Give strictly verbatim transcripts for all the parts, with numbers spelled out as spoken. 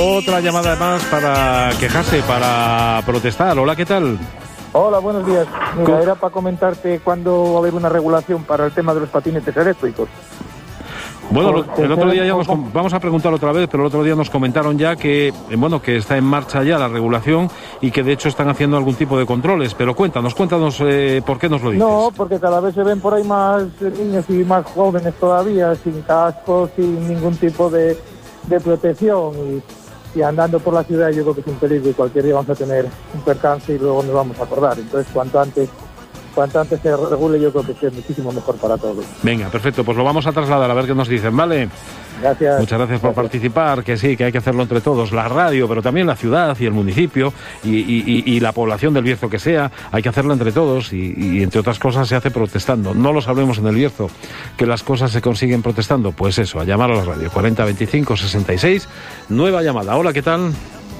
Otra llamada más para quejarse, para protestar. Hola, ¿qué tal? Hola, buenos días. Mira, era para comentarte cuándo va a haber una regulación para el tema de los patinetes eléctricos. Bueno, lo, el otro día ya nos, vamos a preguntar otra vez, pero el otro día nos comentaron ya que, bueno, que está en marcha ya la regulación y que de hecho están haciendo algún tipo de controles. Pero cuéntanos, cuéntanos eh, por qué nos lo dices. No, porque cada vez se ven por ahí más niños y más jóvenes todavía, sin cascos, sin ningún tipo de, de protección y, y andando por la ciudad. Yo creo que es un peligro y cualquier día vamos a tener un percance y luego nos vamos a acordar. Entonces, cuanto antes... Cuanto antes se regule, yo creo que es muchísimo mejor para todos. Venga, perfecto, pues lo vamos a trasladar a ver qué nos dicen, ¿vale? Gracias. Muchas gracias por gracias. participar, que sí, que hay que hacerlo entre todos, la radio, pero también la ciudad y el municipio y, y, y, y la población del Bierzo que sea, hay que hacerlo entre todos y, y entre otras cosas se hace protestando. No lo sabemos en el Bierzo, que las cosas se consiguen protestando, pues eso, a llamar a la radio, cuarenta veinticinco sesenta y seis, nueva llamada. Hola, ¿qué tal?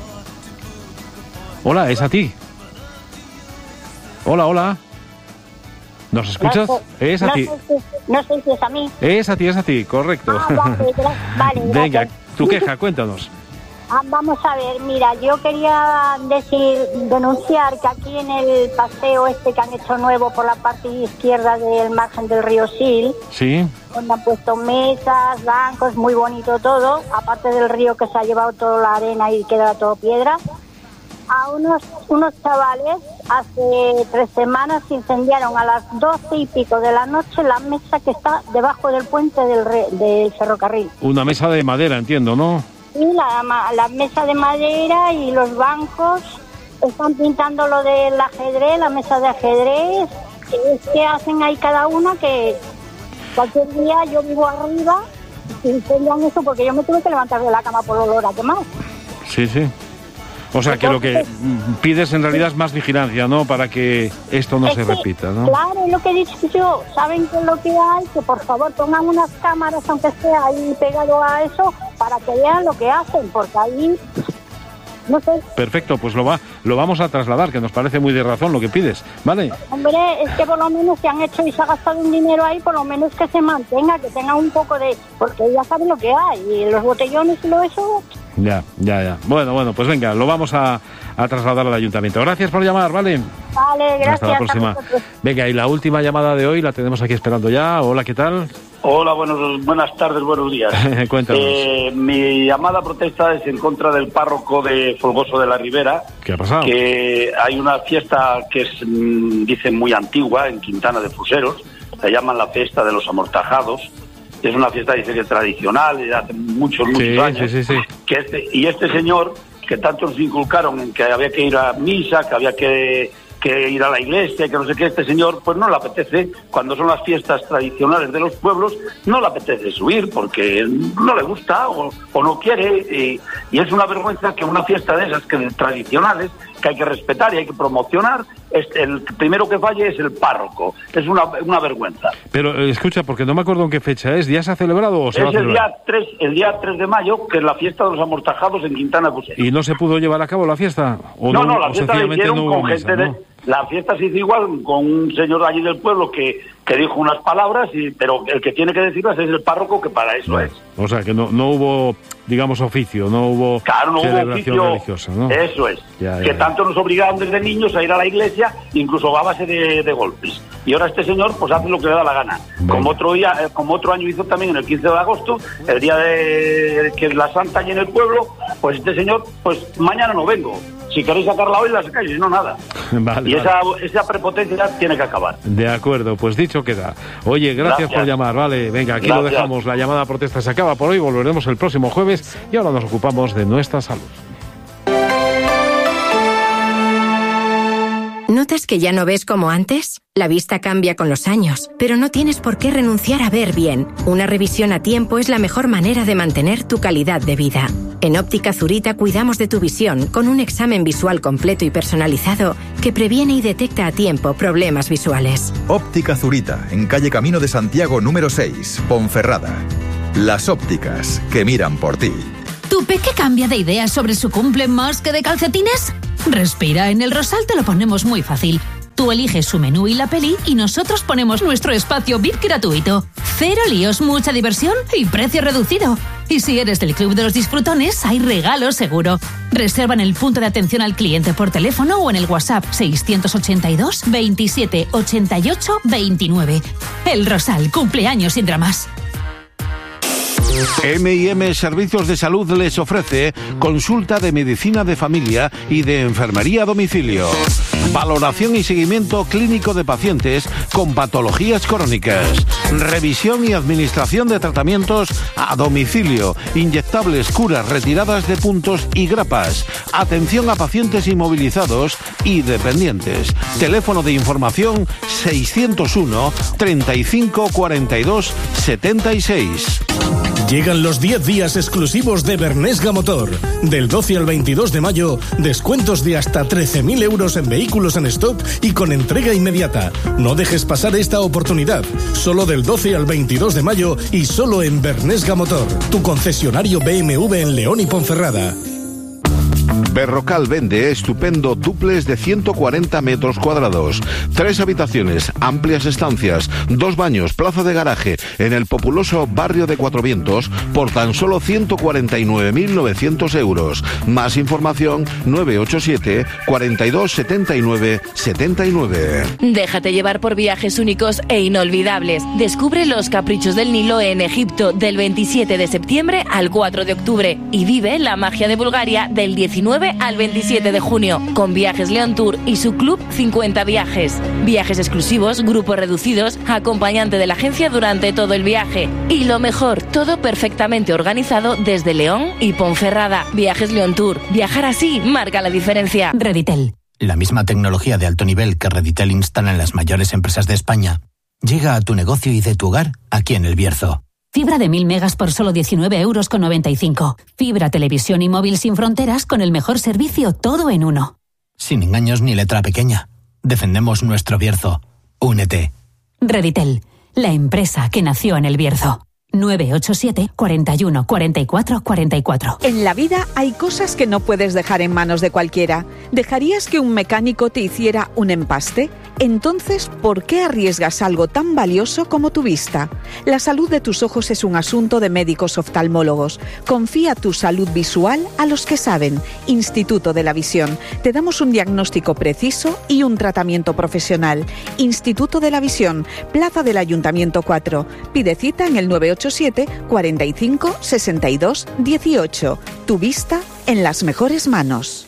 Hola, es a ti. Hola, hola. ¿Nos escuchas? No sé, es a no ti. Sé si, no sé si es a mí. Es a ti, es a ti, correcto. Ah, vale, gra- vale, Venga, gracias. tu queja, cuéntanos. Ah, vamos a ver, mira, yo quería decir, denunciar que aquí en el paseo este que han hecho nuevo por la parte izquierda del margen del río Sil, Sí. donde han puesto mesas, bancos, muy bonito todo, aparte del río que se ha llevado toda la arena y queda todo piedra. A unos, unos chavales hace tres semanas incendiaron a las doce y pico de la noche la mesa que está debajo del puente del, re, del ferrocarril. Una mesa de madera, entiendo, ¿no? Y la, la mesa de madera y los bancos están pintando lo del ajedrez, la mesa de ajedrez. Es que hacen ahí cada una que cualquier día yo vivo arriba y incendian eso porque yo me tuve que levantar de la cama por olor a quemado. Sí, sí. O sea, que lo que pides en realidad es más vigilancia, ¿no? Para que esto no es se que, repita, ¿no? Claro, es lo que he dicho yo. Saben que es lo que hay, que por favor pongan unas cámaras, aunque sea ahí pegado a eso, para que vean lo que hacen, porque ahí, no sé. Perfecto, pues lo va, lo vamos a trasladar, que nos parece muy de razón lo que pides, ¿vale? Hombre, es que por lo menos se han hecho y se ha gastado un dinero ahí, por lo menos que se mantenga, que tenga un poco de... Porque ya saben lo que hay, y los botellones y lo eso... Ya, ya, ya. Bueno, bueno, pues venga, lo vamos a, a trasladar al ayuntamiento. Gracias por llamar, ¿vale? Vale, gracias. Hasta la próxima. Venga, y la última llamada de hoy la tenemos aquí esperando ya. Hola, ¿qué tal? Hola, buenos, buenas tardes, buenos días. Cuéntanos. Eh, mi llamada protesta es en contra del párroco de Folgoso de la Ribera. ¿Qué ha pasado? Que hay una fiesta que es, mmm, dicen, muy antigua en Quintana de Fuseros. Se llaman la fiesta de los amortajados. Es una fiesta, dice que tradicional, de hace muchos, muchos sí, años. Sí, sí, sí. Que este, y este señor, que tanto nos inculcaron en que había que ir a misa, que había que, que ir a la iglesia, que no sé qué, este señor, pues no le apetece, cuando son las fiestas tradicionales de los pueblos, no le apetece subir, porque no le gusta o, o no quiere, y, y es una vergüenza que una fiesta de esas que tradicionales, que hay que respetar y hay que promocionar, es el primero que falle es el párroco. Es una, una vergüenza. Pero eh, escucha, porque no me acuerdo en qué fecha es. ¿Ya se ha celebrado o se es va a celebrar? El día, tres, el día tres de mayo, que es la fiesta de los amortajados en Quintana de Fuseros. ¿Y no se pudo llevar a cabo la fiesta? ¿O no, no, no, la o fiesta la hicieron no hubo con misa, gente ¿no? de... La fiesta se hizo igual con un señor allí del pueblo que, que dijo unas palabras, y, pero el que tiene que decirlas es el párroco, que para eso Bueno, es. O sea, que no, no hubo, digamos, oficio, no hubo Claro, no hubo celebración oficio, religiosa, ¿no? Eso es. Ya, ya, que ya. tanto nos obligaban desde niños a ir a la iglesia, incluso a base de, de golpes. Y ahora este señor pues hace lo que le da la gana. Venga. Como otro día, eh, como otro año hizo también en el quince de agosto, el día de que es la Santa allí en el pueblo, pues este señor, pues mañana no vengo. Si queréis sacarla hoy, la sacáis, si no, nada. Vale, y vale. esa, esa prepotencia tiene que acabar. De acuerdo, pues dicho queda. Oye, gracias, Gracias. por llamar, vale. Venga, aquí Gracias. lo dejamos. La llamada protesta se acaba por hoy. Volveremos el próximo jueves y ahora nos ocupamos de nuestra salud. ¿Notas que ya no ves como antes? La vista cambia con los años, pero no tienes por qué renunciar a ver bien. Una revisión a tiempo es la mejor manera de mantener tu calidad de vida. En Óptica Zurita cuidamos de tu visión con un examen visual completo y personalizado que previene y detecta a tiempo problemas visuales. Óptica Zurita, en calle Camino de Santiago número seis, Ponferrada. Las ópticas que miran por ti. ¿Tu peque cambia de ideas sobre su cumple más que de calcetines? Respira, en el Rosal te lo ponemos muy fácil. Tú eliges su menú y la peli y nosotros ponemos nuestro espacio V I P gratuito. Cero líos, mucha diversión y precio reducido. Y si eres del Club de los Disfrutones, hay regalos seguro. Reserva en el punto de atención al cliente por teléfono o en el WhatsApp seiscientos ochenta y dos, veintisiete, ochenta y ocho, veintinueve. El Rosal, cumpleaños sin dramas. eme y eme Servicios de Salud les ofrece consulta de medicina de familia y de enfermería a domicilio. Valoración y seguimiento clínico de pacientes con patologías crónicas. Revisión y administración de tratamientos a domicilio. Inyectables, curas, retiradas de puntos y grapas. Atención a pacientes inmovilizados y dependientes. Teléfono de información seiscientos uno, treinta y cinco, cuarenta y dos, setenta y seis. Llegan los diez días exclusivos de Bernesga Motor. Del doce al veintidós de mayo, descuentos de hasta trece mil euros en vehículos en stock y con entrega inmediata. No dejes pasar esta oportunidad. Solo del doce al veintidós de mayo y solo en Bernesga Motor, tu concesionario B M W en León y Ponferrada. Berrocal vende estupendo dúplex de ciento cuarenta metros cuadrados, tres habitaciones, amplias estancias, dos baños, plaza de garaje, en el populoso barrio de Cuatro Vientos, por tan solo ciento cuarenta y nueve mil novecientos euros. Más información nueve ocho siete, cuarenta y dos, setenta y nueve, setenta y nueve. Déjate llevar por viajes únicos e inolvidables. Descubre los caprichos del Nilo en Egipto del veintisiete de septiembre al cuatro de octubre y vive la magia de Bulgaria del diecinueve al veintisiete de junio con Viajes León Tour y su club cincuenta viajes. Viajes exclusivos, grupos reducidos, acompañante de la agencia durante todo el viaje. Y lo mejor, todo perfectamente organizado desde León y Ponferrada. Viajes León Tour. Viajar así marca la diferencia. Reditel. La misma tecnología de alto nivel que Reditel instala en las mayores empresas de España llega a tu negocio y de tu hogar aquí en El Bierzo. Fibra de mil megas por solo diecinueve euros con noventa y cinco. Fibra, televisión y móvil sin fronteras con el mejor servicio, todo en uno. Sin engaños ni letra pequeña. Defendemos nuestro Bierzo. Únete. Reditel, la empresa que nació en El Bierzo. nueve ocho siete, cuarenta y uno, cuarenta y cuatro, cuarenta y cuatro. En la vida hay cosas que no puedes dejar en manos de cualquiera. ¿Dejarías que un mecánico te hiciera un empaste? Entonces, ¿por qué arriesgas algo tan valioso como tu vista? La salud de tus ojos es un asunto de médicos oftalmólogos. Confía tu salud visual a los que saben. Instituto de la Visión. Te damos un diagnóstico preciso y un tratamiento profesional. Instituto de la Visión, Plaza del Ayuntamiento cuatro. Pide cita en el nueve ocho siete, cuarenta y cinco, sesenta y dos, dieciocho. Tu vista en las mejores manos.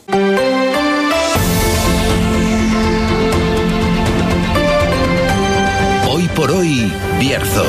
Hoy por hoy, Bierzo.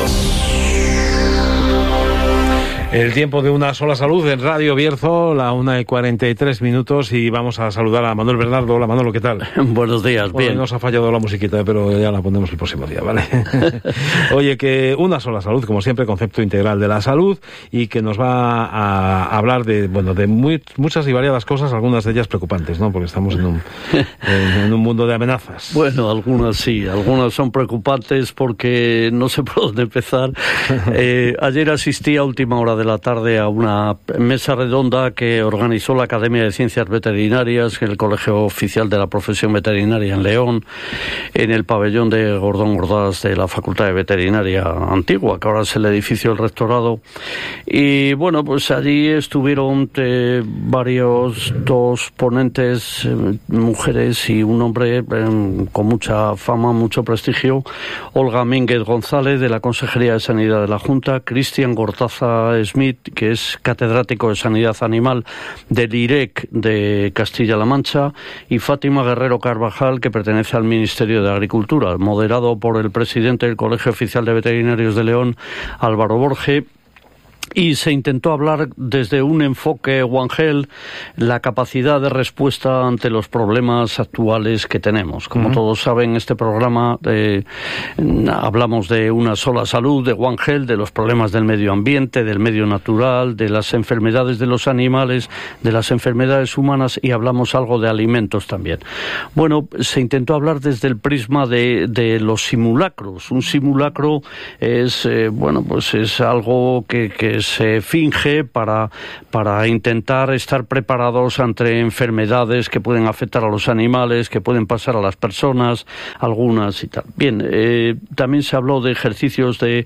El tiempo de una sola salud en Radio Bierzo, la una y cuarenta y tres minutos, y vamos a saludar a Manuel Bernardo. Hola Manolo, ¿qué tal? Buenos días, Bueno, bien. nos ha fallado la musiquita, pero ya la ponemos el próximo día, ¿vale? Oye, que una sola salud, como siempre, concepto integral de la salud, y que nos va a hablar de, bueno, de muy, muchas y variadas cosas, algunas de ellas preocupantes, ¿no? Porque estamos en un, en, en un mundo de amenazas. Bueno, algunas sí, algunas son preocupantes porque no sé por dónde empezar. Eh, ayer asistí a última hora de la tarde a una mesa redonda que organizó la Academia de Ciencias Veterinarias, el Colegio Oficial de la Profesión Veterinaria en León, en el pabellón de Gordón Ordaz de la Facultad de Veterinaria Antigua, que ahora es el edificio del rectorado. Y bueno, pues allí estuvieron eh, varios, dos ponentes, eh, mujeres y un hombre eh, con mucha fama, mucho prestigio, Olga Mínguez González, de la Consejería de Sanidad de la Junta, Cristian Gortaza Smith, que es catedrático de Sanidad Animal del I R E C de Castilla-La Mancha, y Fátima Guerrero Carvajal, que pertenece al Ministerio de Agricultura, moderado por el presidente del Colegio Oficial de Veterinarios de León, Álvaro Borge. Y se intentó hablar desde un enfoque One Health, la capacidad de respuesta ante los problemas actuales que tenemos. Como uh-huh. todos saben, este programa eh, hablamos de una sola salud, de One Health, de los problemas del medio ambiente, del medio natural, de las enfermedades de los animales, de las enfermedades humanas, y hablamos algo de alimentos también. Bueno, se intentó hablar desde el prisma de, de los simulacros. Un simulacro es, eh, bueno, pues es algo que, que es se finge para, para intentar estar preparados ante enfermedades que pueden afectar a los animales, que pueden pasar a las personas, algunas y tal. Bien, eh, también se habló de ejercicios de,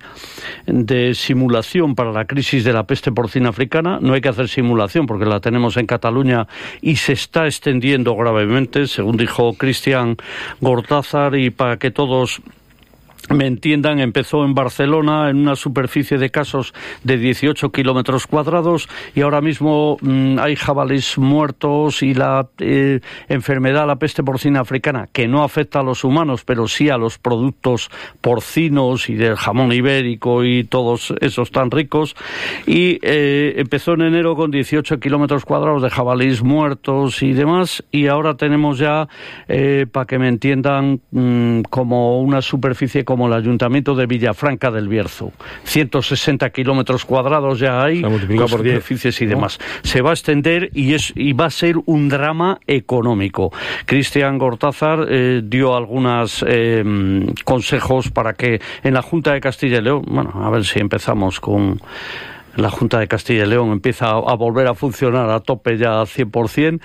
de simulación para la crisis de la peste porcina africana. No hay que hacer simulación porque la tenemos en Cataluña y se está extendiendo gravemente, según dijo Cristian Gortázar, y para que todos me entiendan, empezó en Barcelona en una superficie de casos de dieciocho kilómetros cuadrados y ahora mismo mmm, hay jabalíes muertos y la eh, enfermedad, la peste porcina africana, que no afecta a los humanos, pero sí a los productos porcinos y del jamón ibérico y todos esos tan ricos. Y eh, empezó en enero con dieciocho kilómetros cuadrados de jabalíes muertos y demás, y ahora tenemos ya, eh, para que me entiendan, mmm, como una superficie como el Ayuntamiento de Villafranca del Bierzo. ciento sesenta kilómetros cuadrados ya hay, con superficies y demás. Se va a extender y, es, y va a ser un drama económico. Cristian Gortázar eh, dio algunos eh, consejos para que en la Junta de Castilla y León, bueno, a ver si empezamos con... La Junta de Castilla y León empieza a, a volver a funcionar a tope ya cien por ciento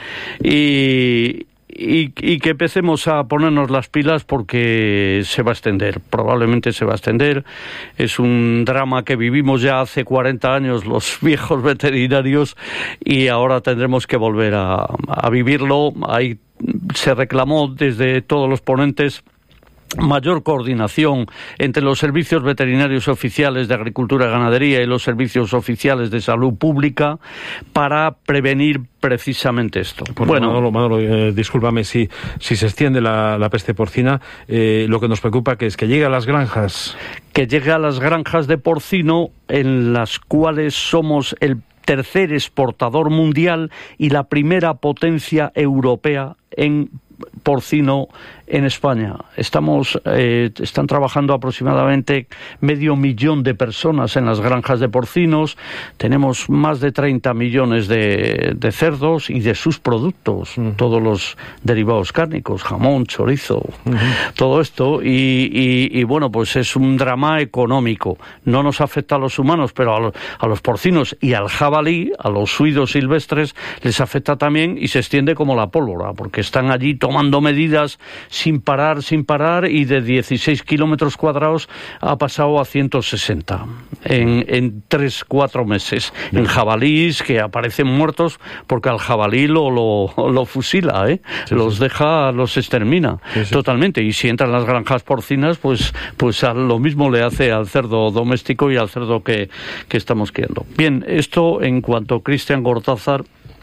y... Y, y que empecemos a ponernos las pilas porque se va a extender, probablemente se va a extender. Es un drama que vivimos ya hace cuarenta años los viejos veterinarios y ahora tendremos que volver a, a vivirlo. Ahí se reclamó desde todos los ponentes mayor coordinación entre los servicios veterinarios oficiales de Agricultura y Ganadería y los servicios oficiales de salud pública para prevenir precisamente esto. Pues bueno, Manolo, Manolo eh, discúlpame, si, si se extiende la, la peste porcina, eh, lo que nos preocupa que es que llegue a las granjas. Que llegue a las granjas de porcino, en las cuales somos el tercer exportador mundial y la primera potencia europea en porcino en España. Estamos, eh, están trabajando aproximadamente medio millón de personas en las granjas de porcinos. Tenemos más de treinta millones de, de cerdos y de sus productos, uh-huh. todos los derivados cárnicos, jamón, chorizo, uh-huh. todo esto. Y, y, y bueno, pues es un drama económico. No nos afecta a los humanos, pero a los, a los porcinos y al jabalí, a los suidos silvestres, les afecta también y se extiende como la pólvora, porque están allí tomando medidas sin parar, sin parar, y de dieciséis kilómetros cuadrados ha pasado a ciento sesenta en, en tres, cuatro meses. En jabalíes que aparecen muertos porque al jabalí lo, lo, lo fusila, ¿eh? Sí, los sí. deja, los extermina sí, sí. totalmente. Y si entran las granjas porcinas, pues, pues lo mismo le hace al cerdo doméstico y al cerdo que, que estamos criando. Bien, esto en cuanto a Cristian Gortázar.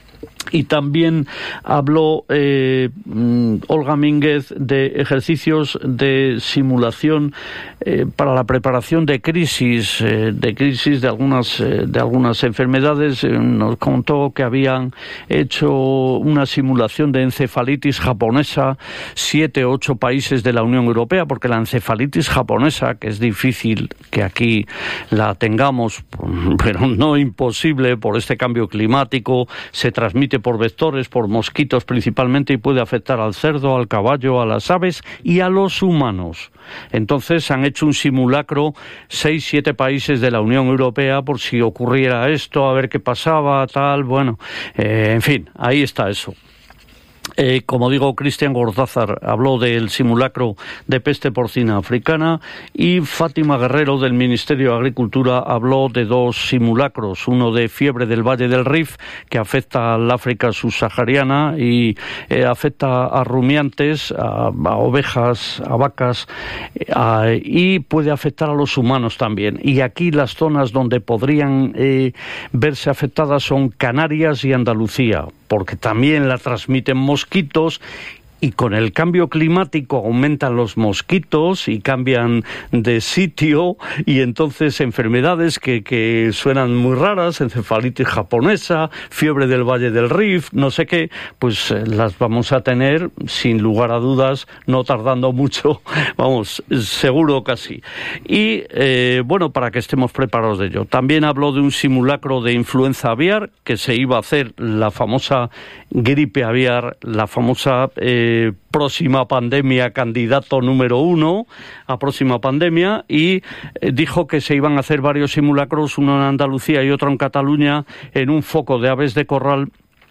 Y también habló eh, Olga Mínguez de ejercicios de simulación eh, para la preparación de crisis, eh, de crisis de algunas eh, de algunas enfermedades. Eh, nos contó que habían hecho una simulación de encefalitis japonesa siete o ocho países de la Unión Europea, porque la encefalitis japonesa, que es difícil que aquí la tengamos, pero no imposible por este cambio climático, se transmite por vectores, por mosquitos principalmente, y puede afectar al cerdo, al caballo, a las aves y a los humanos. Entonces han hecho un simulacro seis, siete países de la Unión Europea por si ocurriera esto, a ver qué pasaba, tal, bueno, eh, en fin, ahí está eso. Eh, como digo, Cristian Gortázar habló del simulacro de peste porcina africana y Fátima Guerrero del Ministerio de Agricultura habló de dos simulacros, uno de fiebre del Valle del Rif, que afecta al África subsahariana y eh, afecta a rumiantes, a, a ovejas, a vacas a, y puede afectar a los humanos también. Y aquí las zonas donde podrían eh, verse afectadas son Canarias y Andalucía, porque también la transmiten mosquitos. Y con el cambio climático aumentan los mosquitos y cambian de sitio, y entonces enfermedades que, que suenan muy raras, encefalitis japonesa, fiebre del Valle del Rif, no sé qué, pues eh, las vamos a tener sin lugar a dudas, no tardando mucho, vamos, seguro casi. Y eh, bueno, para que estemos preparados de ello. También habló de un simulacro de influenza aviar, que se iba a hacer la famosa gripe aviar, la famosa... Eh, eh, próxima pandemia, candidato número uno a próxima pandemia, y eh, dijo que se iban a hacer varios simulacros, uno en Andalucía y otro en Cataluña, en un foco de aves de corral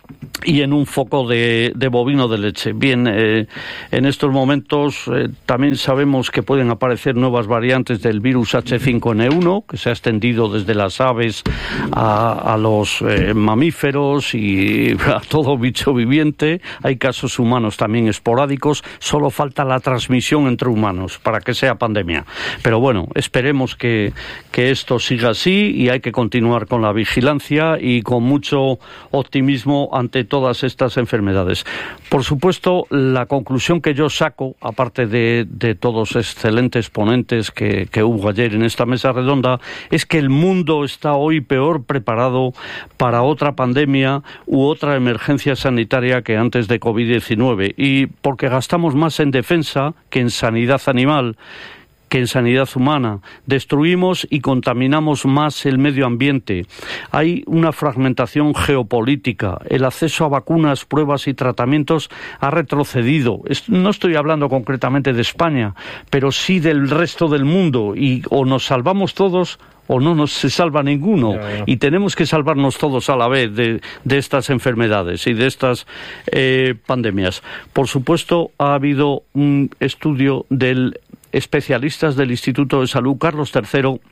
y en un foco de, de bovino de leche. Bien, eh, en estos momentos eh, también sabemos que pueden aparecer nuevas variantes del virus H cinco N uno, que se ha extendido desde las aves a, a los eh, mamíferos y a todo bicho viviente. Hay casos humanos también esporádicos, solo falta la transmisión entre humanos para que sea pandemia. Pero bueno, esperemos que, que esto siga así, y hay que continuar con la vigilancia y con mucho optimismo ante todas estas enfermedades. Por supuesto, la conclusión que yo saco, aparte de, de todos excelentes ponentes que, que hubo ayer en esta mesa redonda, es que el mundo está hoy peor preparado para otra pandemia u otra emergencia sanitaria que antes de COVID diecinueve, y porque gastamos más en defensa que en sanidad animal, que en sanidad humana. Destruimos y contaminamos más el medio ambiente. Hay una fragmentación geopolítica. El acceso a vacunas, pruebas y tratamientos ha retrocedido. No estoy hablando concretamente de España, pero sí del resto del mundo. Y o nos salvamos todos o no nos se salva ninguno. Ya, ya. Y tenemos que salvarnos todos a la vez de, de estas enfermedades y de estas eh, pandemias. Por supuesto, ha habido un estudio del especialistas del Instituto de Salud Carlos tercero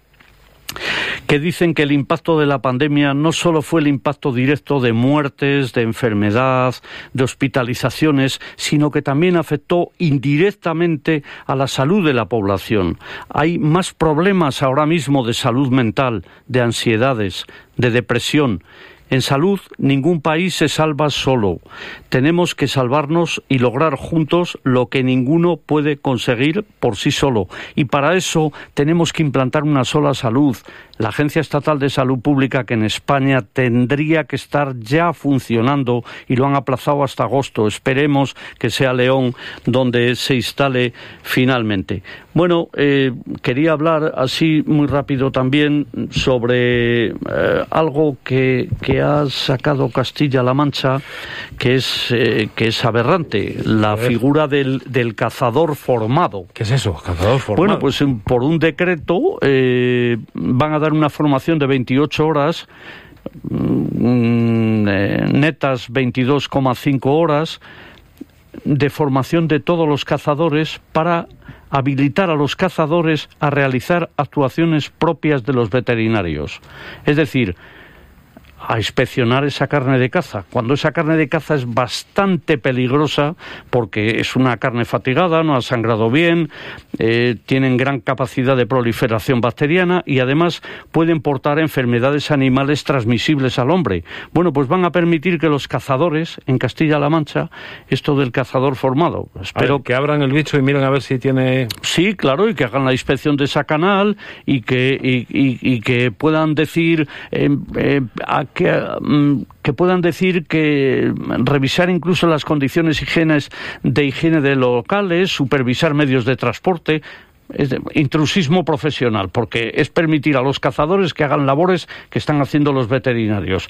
que dicen que el impacto de la pandemia no solo fue el impacto directo de muertes, de enfermedad, de hospitalizaciones, sino que también afectó indirectamente a la salud de la población. Hay más problemas ahora mismo de salud mental, de ansiedades, de depresión. En salud, ningún país se salva solo. Tenemos que salvarnos y lograr juntos lo que ninguno puede conseguir por sí solo. Y para eso tenemos que implantar una sola salud. La Agencia Estatal de Salud Pública, que en España tendría que estar ya funcionando, y lo han aplazado hasta agosto. Esperemos que sea León donde se instale finalmente. Bueno, eh, quería hablar así muy rápido también sobre eh, algo que, que ha sacado Castilla-La Mancha, que es, eh, que es aberrante, la figura del, del cazador formado. ¿Qué es eso, cazador formado? Bueno, pues por un decreto eh, van a dar una formación de veintiocho horas, mm, eh, netas veintidós coma cinco horas, de formación de todos los cazadores para habilitar a los cazadores a realizar actuaciones propias de los veterinarios. Es decir, a inspeccionar esa carne de caza, cuando esa carne de caza es bastante peligrosa porque es una carne fatigada, no ha sangrado bien, eh, tienen gran capacidad de proliferación bacteriana y además pueden portar enfermedades animales transmisibles al hombre. Bueno, pues van a permitir que los cazadores en Castilla-La Mancha, esto del cazador formado, espero ver, que abran el bicho y miren a ver si tiene... Sí, claro, y que hagan la inspección de esa canal y que, y, y, y que puedan decir eh, eh, a Que, que puedan decir que revisar incluso las condiciones higienes de higiene de locales, supervisar medios de transporte. Es de intrusismo profesional, porque es permitir a los cazadores que hagan labores que están haciendo los veterinarios.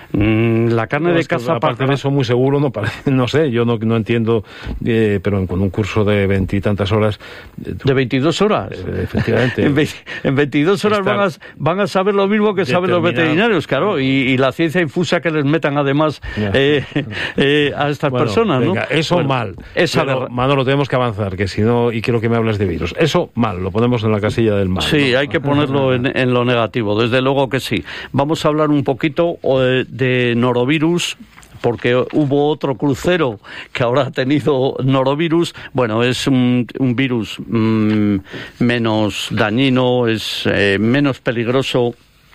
La carne no, de caza... Aparte para... de eso, muy seguro, no parece, no sé, yo no, no entiendo, eh, pero con un curso de veintitantas horas... ¿De veintidós horas? Eh, efectivamente. en, ve, en veintidós horas van a, van a saber lo mismo que saben los veterinarios, claro, y, y la ciencia infusa que les metan además eh, eh, a estas bueno, personas, venga, ¿no? Eso bueno, mal. Esa pero, ver... Manolo, tenemos que avanzar, que si no, y quiero que me hables de virus. Eso mal, lo ponemos en la casilla del mal. Sí, ¿no? hay que ponerlo en, en lo negativo, desde luego que sí. Vamos a hablar un poquito eh, de norovirus, porque hubo otro crucero que ahora ha tenido norovirus. Bueno, es un, un virus mmm, menos dañino, es eh, menos peligroso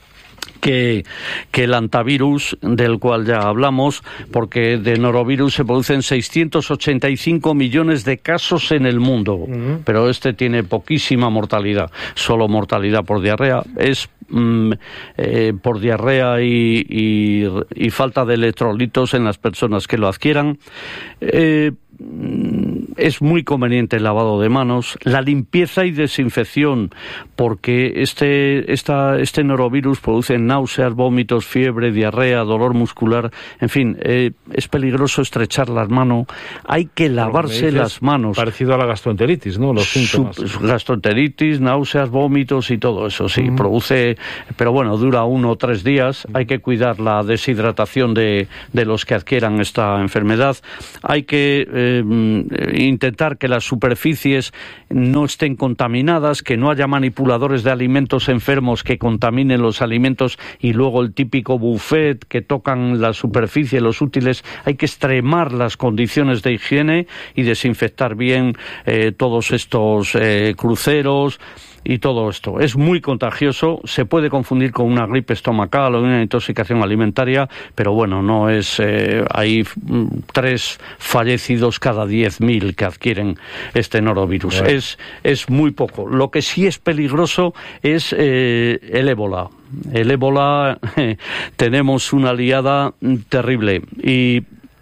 Que, que el antivirus, del cual ya hablamos, porque de norovirus se producen seiscientos ochenta y cinco millones de casos en el mundo, uh-huh. pero este tiene poquísima mortalidad, solo mortalidad por diarrea, es mm, eh, por diarrea y, y, y falta de electrolitos en las personas que lo adquieran. Eh, es muy conveniente el lavado de manos, la limpieza y desinfección, porque este, esta, este norovirus produce náuseas, vómitos, fiebre, diarrea, dolor muscular, en fin, eh, es peligroso estrechar las manos, hay que lavarse las manos. Parecido a la gastroenteritis, ¿no? Los síntomas. Su, gastroenteritis, náuseas, vómitos y todo eso, sí, mm. produce, pero bueno, dura uno o tres días, hay que cuidar la deshidratación de, de los que adquieran esta enfermedad, hay que eh, intentar que las superficies no estén contaminadas, que no haya manipuladores de alimentos enfermos que contaminen los alimentos y luego el típico buffet que tocan la superficie, los útiles. Hay que extremar las condiciones de higiene y desinfectar bien eh, todos estos eh, cruceros y todo esto. Es muy contagioso, se puede confundir con una gripe estomacal o una intoxicación alimentaria, pero bueno, no es... Eh, hay tres fallecidos cada diez mil que adquieren este norovirus. Bueno. Es, es muy poco. Lo que sí es peligroso es eh, el ébola. El ébola, eh, tenemos una liada terrible y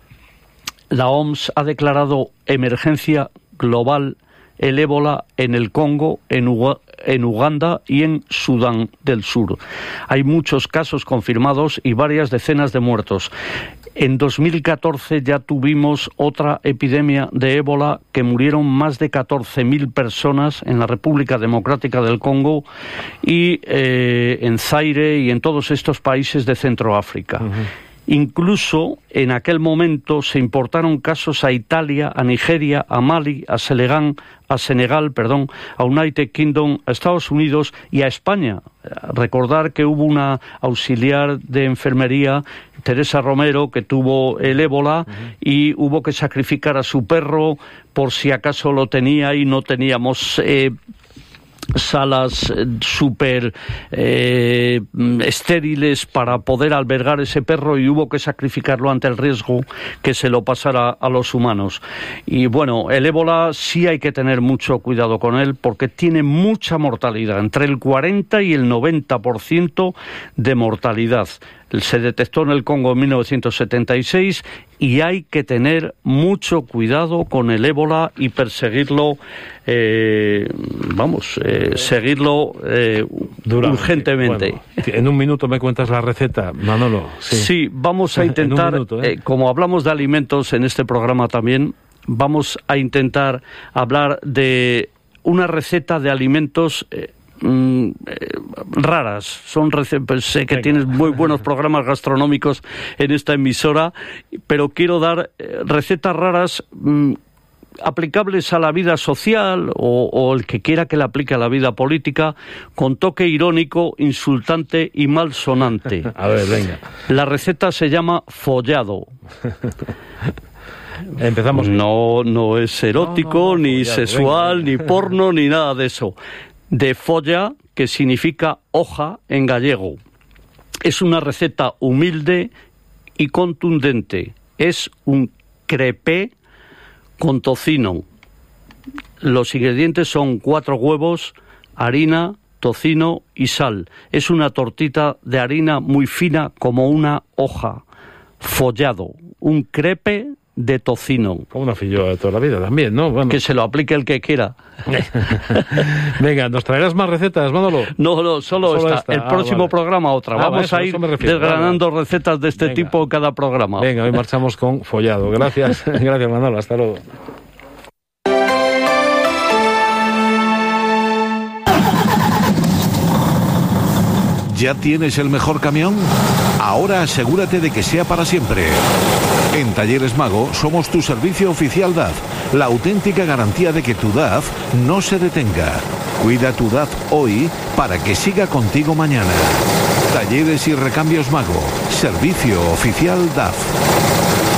la O M S ha declarado emergencia global el ébola en el Congo, en, Uga, en Uganda y en Sudán del Sur. Hay muchos casos confirmados y varias decenas de muertos. En dos mil catorce ya tuvimos otra epidemia de ébola que murieron más de catorce mil personas en la República Democrática del Congo y eh, en Zaire y en todos estos países de Centroáfrica. Uh-huh. Incluso en aquel momento se importaron casos a Italia, a Nigeria, a Mali, a Senegal, a Senegal, perdón, a United Kingdom, a Estados Unidos y a España. Recordar que hubo una auxiliar de enfermería, Teresa Romero, que tuvo el ébola uh-huh. y hubo que sacrificar a su perro por si acaso lo tenía y no teníamos... Eh, salas súper eh, estériles para poder albergar ese perro y hubo que sacrificarlo ante el riesgo que se lo pasara a los humanos. Y bueno, el ébola sí hay que tener mucho cuidado con él porque tiene mucha mortalidad, entre el cuarenta y el noventa por ciento de mortalidad. Se detectó en el Congo en mil novecientos setenta y seis y hay que tener mucho cuidado con el ébola y perseguirlo, eh, vamos, eh, seguirlo eh, urgentemente. Bueno, en un minuto me cuentas la receta, Manolo. Sí, sí vamos a intentar, minuto, ¿eh? Eh, como hablamos de alimentos en este programa también, vamos a intentar hablar de una receta de alimentos eh, Mm, eh, raras, son recetas, sé que Venga. Tienes muy buenos programas gastronómicos en esta emisora, pero quiero dar eh, recetas raras mm, aplicables a la vida social o, o el que quiera que la aplique a la vida política, con toque irónico, insultante y malsonante. A ver, venga. La receta se llama follado. Empezamos. No, no es erótico, no, no, no, ni follado, sexual, venga. Ni porno, ni nada de eso. De folla, que significa hoja en gallego. Es una receta humilde y contundente. Es un crepé con tocino. Los ingredientes son cuatro huevos, harina, tocino y sal. Es una tortita de harina muy fina como una hoja. Follado. Un crepe de tocino. Como una filloa de toda la vida también, ¿no? Bueno. Que se lo aplique el que quiera. Venga, ¿nos traerás más recetas, Manolo? No, no, solo, solo esta. esta. El ah, próximo vale. programa otra. Ah, Vamos eso, a ir desgranando vale. recetas de este Venga. tipo en cada programa. Venga, hoy marchamos con follado. Gracias, gracias Manolo, hasta luego. ¿Ya tienes el mejor camión? Ahora asegúrate de que sea para siempre. En Talleres Mago somos tu servicio oficial D A F, la auténtica garantía de que tu D A F no se detenga. Cuida tu D A F hoy para que siga contigo mañana. Talleres y Recambios Mago, servicio oficial D A F.